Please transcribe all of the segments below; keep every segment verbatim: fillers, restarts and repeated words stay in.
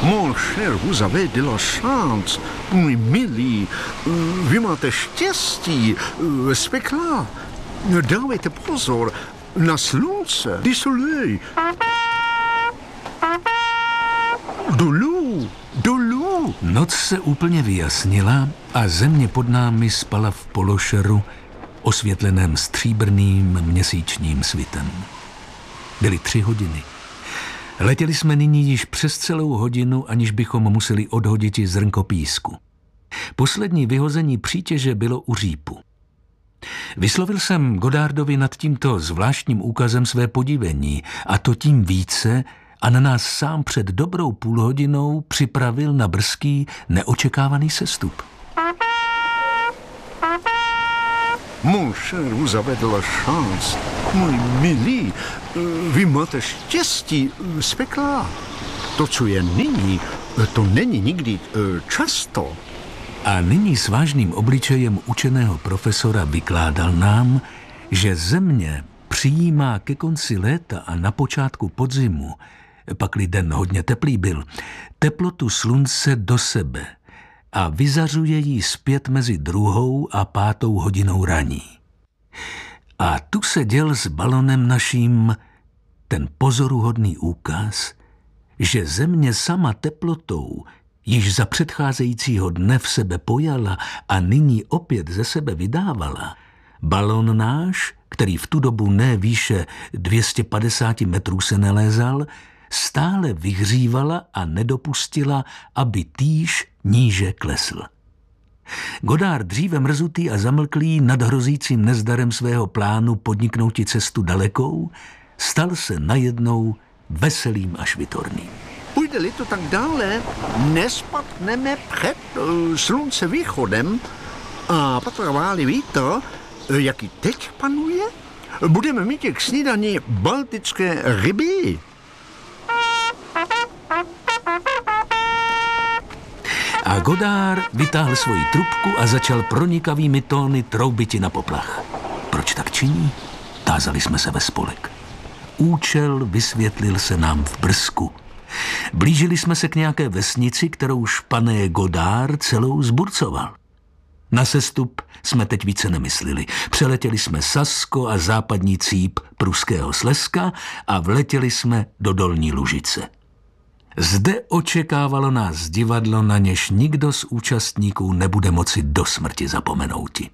Mon cher, vous avez de la chance. Můj milý, vy máte štěstí. Spekla. Dávejte pozor na slunce. Du soleil. Dolů, dolů. Noc se úplně vyjasnila a země pod námi spala v pološeru, osvětleném stříbrným měsíčním svitem. Byly tři hodiny. Letěli jsme nyní již přes celou hodinu, aniž bychom museli odhodit i zrnko písku. Poslední vyhození přítěže bylo u řípu. Vyslovil jsem Goddardovi nad tímto zvláštním úkazem své podivení, a to tím více, a na nás sám před dobrou půlhodinou připravil na brzký, neočekávaný sestup. Mon cher, vous avez de la chance. Můj milý, vy máte štěstí. Spekla. To, co je nyní, to není nikdy často. A nyní s vážným obličejem učeného profesora vykládal nám, že země přijímá ke konci léta a na počátku podzimu, pakli den hodně teplý byl, teplotu slunce do sebe a vyzařuje ji zpět mezi druhou a pátou hodinou raní. A tu se děl s balonem naším ten pozoruhodný úkaz, že země sama teplotou již za předcházejícího dne v sebe pojala a nyní opět ze sebe vydávala, balon náš, který v tu dobu ne výše dvě stě padesát metrů se nelézal, stále vyhřívala a nedopustila, aby týž níže klesl. Goddard, dříve mrzutý a zamlklý nad hrozícím nezdarem svého plánu podniknouti cestu dalekou, stal se najednou veselým a švitorným. Půjde-li to tak dále, nespadneme před uh, slunce východem a potrvá-li vítr, jaký teď panuje, budeme mít k snídani baltické ryby. A Goddard vytáhl svoji trubku a začal pronikavými tóny troubiti na poplach. Proč tak činí? Tázali jsme se ve spolek. Účel vysvětlil se nám v brzku. Blížili jsme se k nějaké vesnici, kterou špané Goddard celou zburcoval. Na sestup jsme teď více nemysleli. Přeletěli jsme Sasko a západní cíp pruského Slezska a vletěli jsme do Dolní Lužice. Zde očekávalo nás divadlo, na něž nikdo z účastníků nebude moci do smrti zapomenouti.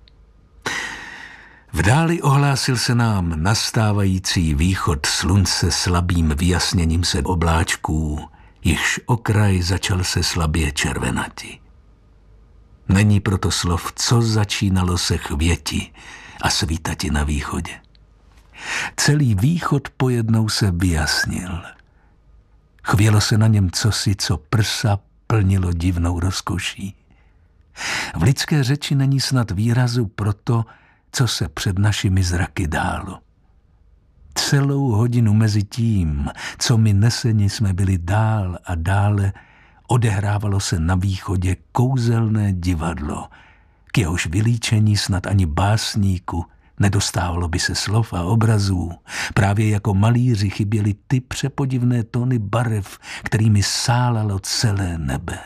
V dáli ohlásil se nám nastávající východ slunce slabým vyjasněním se obláčků, jichž okraj začal se slabě červenati. Není proto slov, co začínalo se chvěti a svítati na východě. Celý východ pojednou se vyjasnil. Chvělo se na něm cosi, co prsa plnilo divnou rozkoší. V lidské řeči není snad výrazu pro to, co se před našimi zraky dálo. Celou hodinu mezi tím, co my neseni jsme byli dál a dále, odehrávalo se na východě kouzelné divadlo, k jehož vylíčení snad ani básníku nedostávalo by se slov a obrazů. Právě jako malíři chyběly ty přepodivné tóny barev, kterými sálalo celé nebe.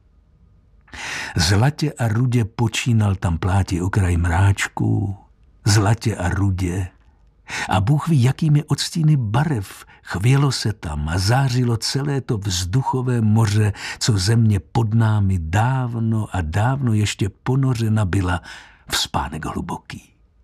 Zlatě a rudě počínal tam pláti okraj mráčků, zlatě a rudě. A Bůh ví, jakými odstíny barev chvělo se tam a zářilo celé to vzduchové moře, co země pod námi dávno a dávno ještě ponořena byla v spánek hluboký.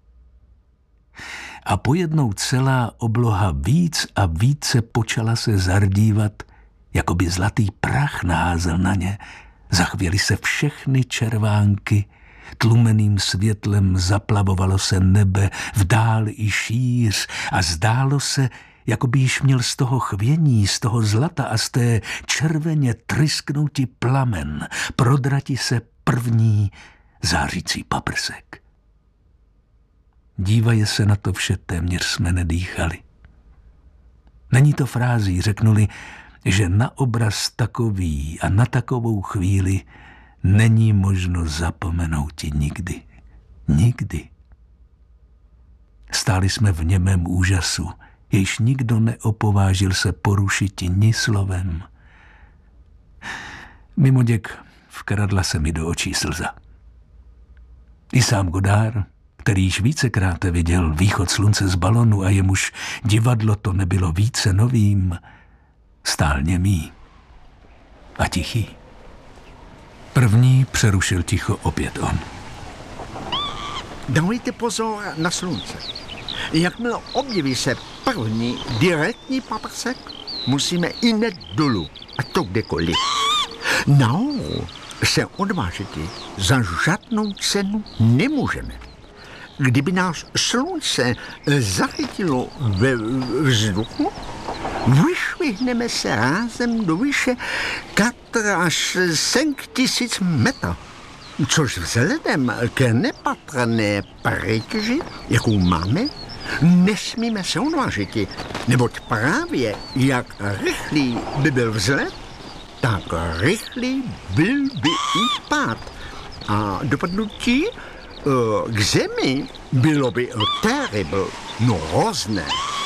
A pojednou celá obloha víc a více počala se zardívat, jako by zlatý prach naházel na ně. Zachvěly se všechny červánky, tlumeným světlem zaplavovalo se nebe, v dáli i šíř a zdálo se, jako by již měl z toho chvění, z toho zlata a z té červeně trysknouti plamen, prodrati se první zářící paprsek. Dívaje se na to vše, téměř jsme nedýchali. Není to frází, řeknuli, že na obraz takový a na takovou chvíli není možno zapomenouti nikdy. Nikdy. Stáli jsme v němém úžasu, jejž nikdo neopovážil se porušiti ni slovem. Mimoděk vkradla se mi do očí slza. I sám Godard, který již vícekrát viděl východ slunce z balonu a jemuž divadlo to nebylo více novým, stál němý a tichý. První přerušil ticho opět on. Dávejte pozor na slunce. Jakmile objeví se první direktní paprsek, musíme i hned dolů, a to kdekoliv. Nahoru se odvážet za žádnou cenu nemůžeme. Kdyby nás slunce zachytilo ve vzduchu, vyšvihneme se rázem do výše čtyři až pět tisíc metrů, což vzhledem k nepatrné pretiži, jakou máme, nesmíme se odvážit, neboť právě jak rychlý by byl vzlet, tak rychlý byl by i pád. A dopadnutí k zemi bylo by terrible, no hrozné.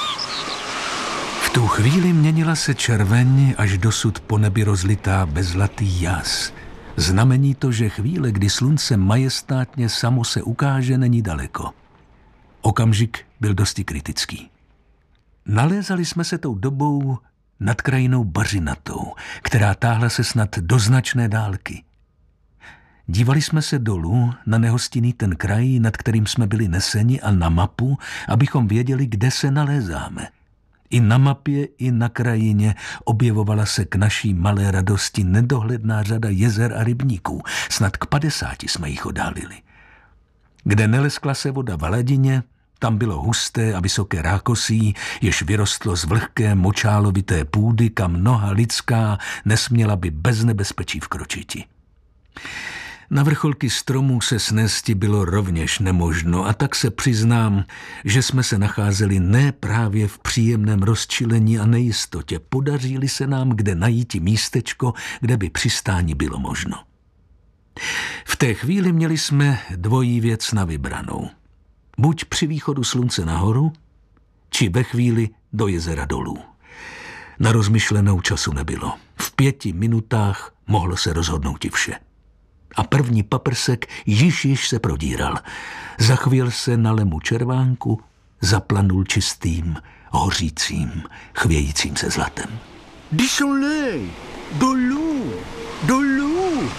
V tu chvíli měnila se červeň až dosud po nebi rozlitá bezlatý jas. Znamení to, že chvíle, kdy slunce majestátně samo se ukáže, není daleko. Okamžik byl dosti kritický. Nalézali jsme se tou dobou nad krajinou bařinatou, která táhla se snad do značné dálky. Dívali jsme se dolů na nehostinný ten kraj, nad kterým jsme byli neseni, a na mapu, abychom věděli, kde se nalézáme. I na mapě, i na krajině objevovala se k naší malé radosti nedohledná řada jezer a rybníků. Snad k padesáti jsme jich odhalili. Kde neleskla se voda v hladině, tam bylo husté a vysoké rákosí, jež vyrostlo z vlhké močálovité půdy, kam noha lidská nesměla by bez nebezpečí vkročiti. Na vrcholky stromů se snesti bylo rovněž nemožno, a tak se přiznám, že jsme se nacházeli ne právě v příjemném rozčilení a nejistotě. Podaří-li se nám kde najít místečko, kde by přistání bylo možno. V té chvíli měli jsme dvojí věc na vybranou. Buď při východu slunce nahoru, či ve chvíli do jezera dolů. Na rozmyšlenou času nebylo. V pěti minutách mohlo se rozhodnout i vše. A první paprsek již již se prodíral. Zachvěl se na lemu červánku, zaplanul čistým, hořícím, chvějícím se zlatem. Désolé, dolů, dolů.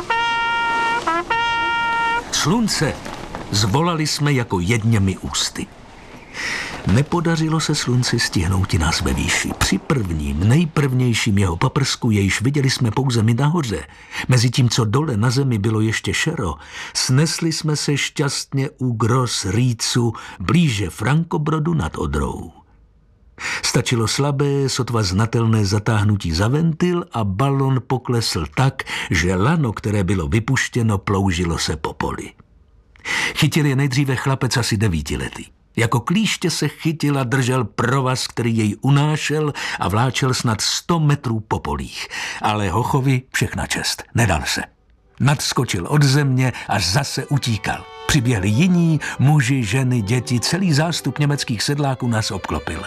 Slunce, zvolali jsme jako jedněmi ústy. Nepodařilo se slunci stihnout i nás ve výši. Při prvním, nejprvnějším jeho paprsku, jejž viděli jsme pouze my nahoře, mezi tím, co dole na zemi bylo ještě šero, snesli jsme se šťastně u Gros Rýcu blíže Frankobrodu nad Odrou. Stačilo slabé, sotva znatelné zatáhnutí za ventil a balon poklesl tak, že lano, které bylo vypuštěno, ploužilo se po poli. Chytil je nejdříve chlapec asi devítiletý. Jako klíště se chytil a držel provaz, který jej unášel a vláčel snad sto metrů po polích. Ale hochovi všechna čest, nedal se. Nadskočil od země a zase utíkal. Přiběhli jiní, muži, ženy, děti, celý zástup německých sedláků nás obklopil.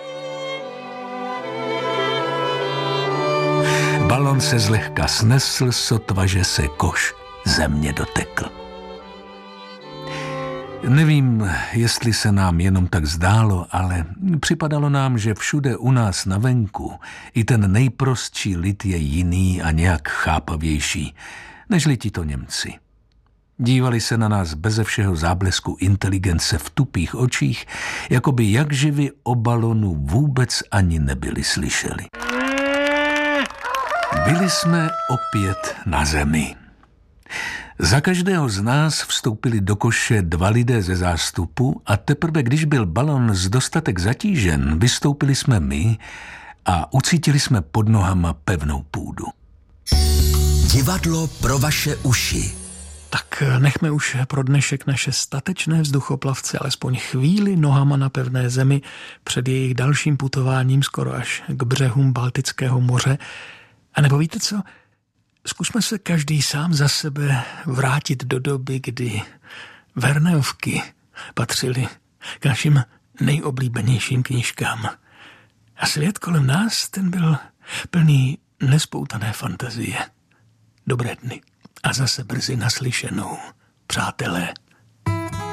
Balon se zlehka snesl, sotva že se koš země dotekl. Nevím, jestli se nám jenom tak zdálo, ale připadalo nám, že všude u nás na venku i ten nejprostší lid je jiný a nějak chápavější, nežli tito Němci. Dívali se na nás beze všeho záblesku inteligence v tupých očích, jako by jak živy o balonu vůbec ani nebyli slyšeli. Byli jsme opět na zemi. Za každého z nás vstoupili do koše dva lidé ze zástupu a teprve, když byl balon z dostatek zatížen, vystoupili jsme my a ucítili jsme pod nohama pevnou půdu. Divadlo pro vaše uši. Tak nechme už pro dnešek naše statečné vzduchoplavce alespoň chvíli nohama na pevné zemi před jejich dalším putováním skoro až k břehům Baltického moře. A nebo víte co? Zkusme se každý sám za sebe vrátit do doby, kdy Verneovky patřily k našim nejoblíbenějším knížkám. A svět kolem nás, ten byl plný nespoutané fantazie. Dobré dny a zase brzy naslyšenou, přátelé.